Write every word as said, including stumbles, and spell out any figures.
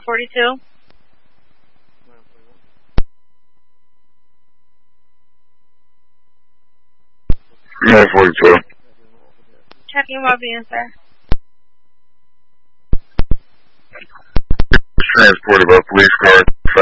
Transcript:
forty-two. nine forty-two. Checking well-being, sir. Transported by police car.